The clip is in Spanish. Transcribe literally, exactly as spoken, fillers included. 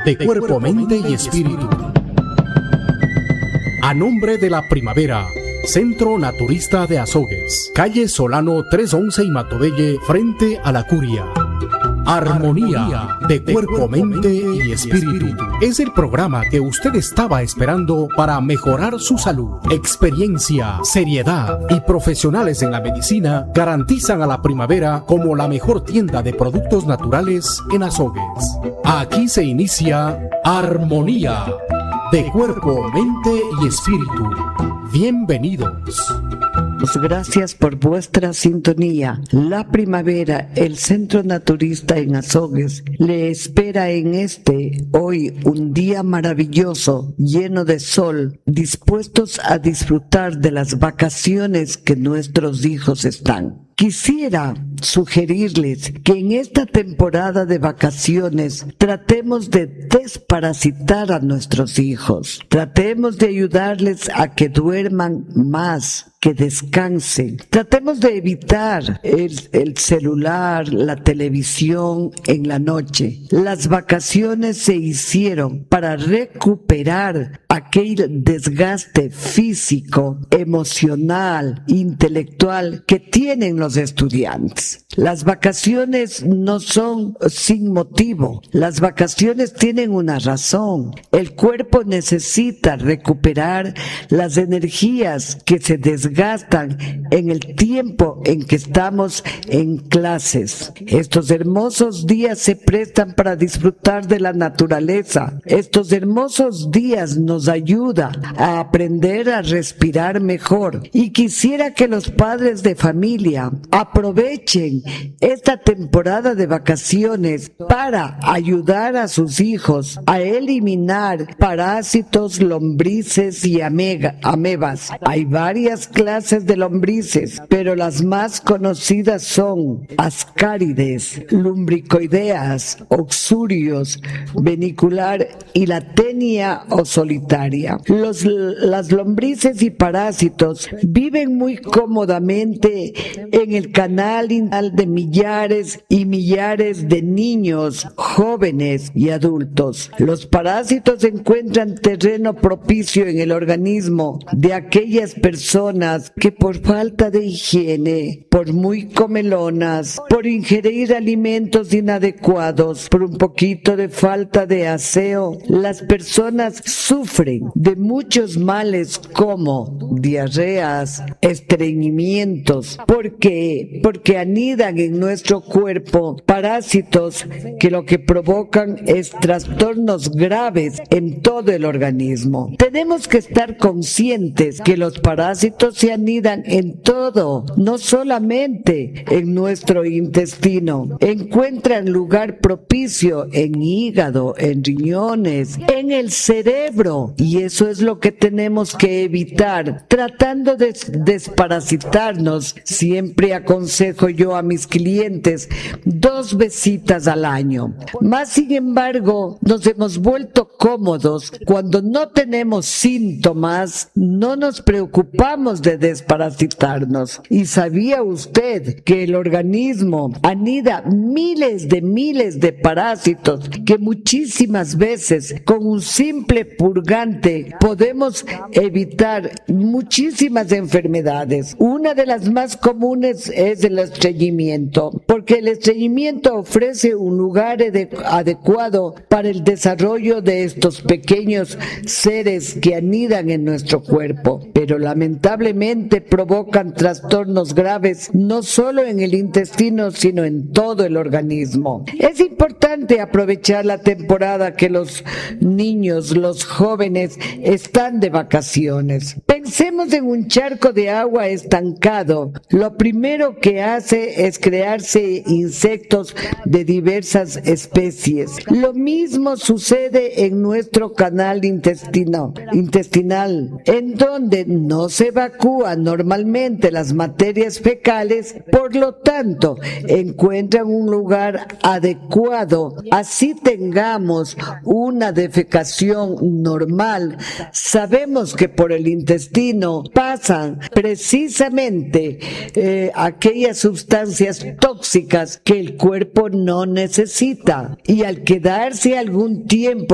de cuerpo, mente y espíritu. A nombre de la primavera, Centro Naturista de Azogues, calle Solano trescientos once y Matobelle, frente a la Curia. Armonía de cuerpo, mente y espíritu. Es el programa que usted estaba esperando para mejorar su salud. Experiencia, seriedad y profesionales en la medicina garantizan a la primavera como la mejor tienda de productos naturales en Azogues. Aquí se inicia Armonía de cuerpo, mente y espíritu. Bienvenidos. Gracias por vuestra sintonía. La primavera, el Centro Naturista en Azogues, le espera en este, hoy, un día maravilloso, lleno de sol, dispuestos a disfrutar de las vacaciones que nuestros hijos están. Quisiera sugerirles que en esta temporada de vacaciones tratemos de desparasitar a nuestros hijos. Tratemos de ayudarles a que duerman más, que descansen. Tratemos de evitar el, el celular, la televisión en la noche. Las vacaciones se hicieron para recuperar aquel desgaste físico, emocional, intelectual que tienen los estudiantes. Las vacaciones no son sin motivo. Las vacaciones tienen una razón. El cuerpo necesita recuperar las energías que se desgastan en el tiempo en que estamos en clases. Estos hermosos días se prestan para disfrutar de la naturaleza. Estos hermosos días nos ayudan a aprender a respirar mejor. Y quisiera que los padres de familia aprovechen esta temporada de vacaciones para ayudar a sus hijos a eliminar parásitos, lombrices y amega, amebas. Hay varias clases de lombrices, pero las más conocidas son ascárides, lumbricoideas, oxurios, venicular y la tenia o solitaria. Los, las lombrices y parásitos viven muy cómodamente en el canal de millares y millares de niños, jóvenes y adultos. Los parásitos encuentran terreno propicio en el organismo de aquellas personas que por falta de higiene, por muy comelonas, por ingerir alimentos inadecuados, por un poquito de falta de aseo, las personas sufren de muchos males como diarreas, estreñimientos, porque porque anidan en nuestro cuerpo parásitos que lo que provocan es trastornos graves en todo el organismo. Tenemos que estar conscientes que los parásitos se anidan en todo, no solamente en nuestro intestino. Encuentran lugar propicio en hígado, en riñones, en el cerebro, y eso es lo que tenemos que evitar, tratando de desparasitarnos. Siempre aconsejo yo a mis clientes dos visitas al año. Más sin embargo, nos hemos vuelto cómodos cuando no tenemos síntomas, no nos preocupamos de desparasitarnos. ¿Y sabía usted que el organismo anida miles de miles de parásitos que muchísimas veces con un simple purgante podemos evitar muchísimas enfermedades? Una de las más comunes es el estreñimiento, porque el estreñimiento ofrece un lugar adecuado para el desarrollo de estos pequeños seres que anidan en nuestro cuerpo, pero lamentablemente provocan trastornos graves no solo en el intestino, sino en todo el organismo. Es importante aprovechar la temporada que los niños, los jóvenes están de vacaciones. Pensemos en un charco de agua estancado. Lo primero que hace es crearse insectos de diversas especies. Lo mismo sucede en nuestro canal intestino, intestinal, en donde no se evacúan normalmente las materias fecales, por lo tanto, encuentran un lugar adecuado. Así tengamos una defecación normal, sabemos que por el intestino pasan precisamente eh, aquellas sustancias tóxicas que el cuerpo no necesita, y al quedarse algún tiempo